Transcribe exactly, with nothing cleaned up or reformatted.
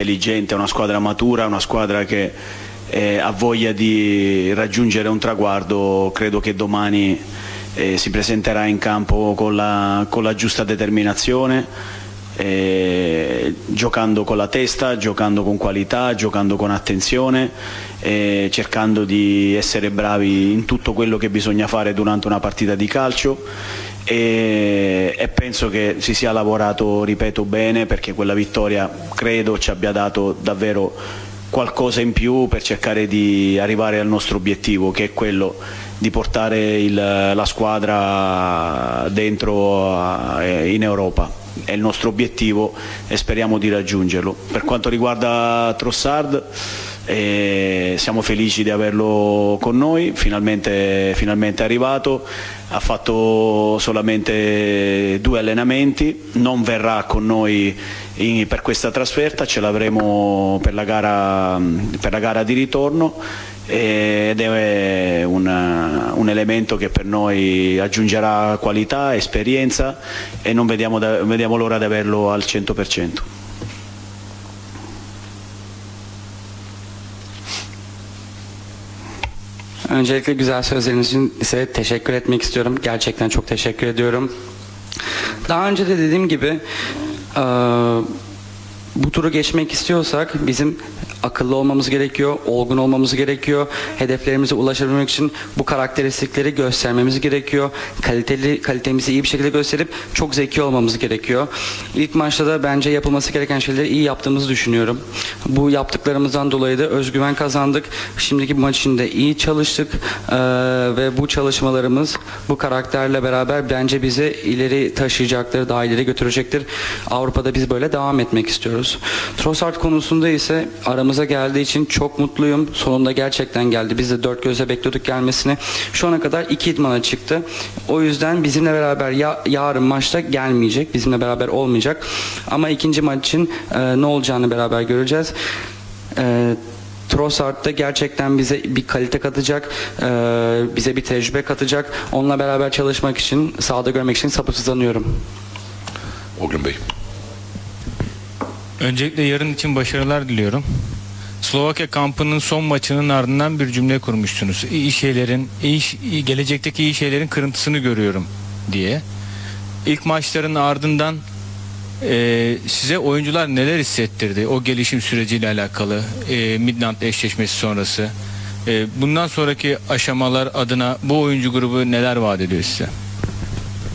intelligente, una squadra matura, una squadra che eh, ha voglia di raggiungere un traguardo. Credo che domani eh, si presenterà in campo con la, con la giusta determinazione, Eh, giocando con la testa, giocando con qualità, giocando con attenzione, eh, cercando di essere bravi in tutto quello che bisogna fare durante una partita di calcio, e, e penso che si sia lavorato, ripeto, bene, perché quella vittoria credo ci abbia dato davvero qualcosa in più per cercare di arrivare al nostro obiettivo, che è quello di portare il, la squadra dentro eh, in Europa. È il nostro obiettivo e speriamo di raggiungerlo. Per quanto riguarda Trossard, eh, siamo felici di averlo con noi, finalmente, finalmente è arrivato, ha fatto solamente due allenamenti, non verrà con noi in, per questa trasferta, ce l'avremo per la gara, per la gara di ritorno, ed è un, un elemento che per noi aggiungerà qualità, esperienza, e non vediamo, da, vediamo l'ora di averlo al cento per cento. Öncelikle güzel sözleriniz için size teşekkür etmek istiyorum. Gerçekten çok teşekkür ediyorum. Daha önce de dediğim gibi bu turu geçmek istiyorsak bizim akıllı olmamız gerekiyor, olgun olmamız gerekiyor. Hedeflerimize ulaşabilmek için bu karakteristikleri göstermemiz gerekiyor. Kaliteli, kalitemizi iyi bir şekilde gösterip çok zeki olmamız gerekiyor. İlk maçta da bence yapılması gereken şeyleri iyi yaptığımızı düşünüyorum. Bu yaptıklarımızdan dolayı da özgüven kazandık. Şimdiki maç içinde iyi çalıştık ee, ve bu çalışmalarımız bu karakterle beraber bence bizi ileri taşıyacaktır, daha ileri götürecektir. Avrupa'da biz böyle devam etmek istiyoruz. Trossard konusunda ise aramıza geldiği için çok mutluyum. Sonunda gerçekten geldi. Biz de dört gözle bekliyorduk gelmesini. Şu ana kadar iki idmana çıktı. O yüzden bizimle beraber ya, yarın maçta gelmeyecek. Bizimle beraber olmayacak. Ama ikinci maç için e, ne olacağını beraber göreceğiz. E, Trossard da gerçekten bize bir kalite katacak, e, bize bir tecrübe katacak. Onunla beraber çalışmak için, sahada görmek için sabırsızlanıyorum. Ogün Bey. Öncelikle yarın için başarılar diliyorum. Slovakya kampının son maçının ardından bir cümle kurmuştunuz. İyi şeylerin, iyi, gelecekteki iyi şeylerin kırıntısını görüyorum diye. İlk maçların ardından e, size oyuncular neler hissettirdi? O gelişim süreciyle alakalı, e, Midland eşleşmesi sonrası. E, bundan sonraki aşamalar adına bu oyuncu grubu neler vaat ediyor size?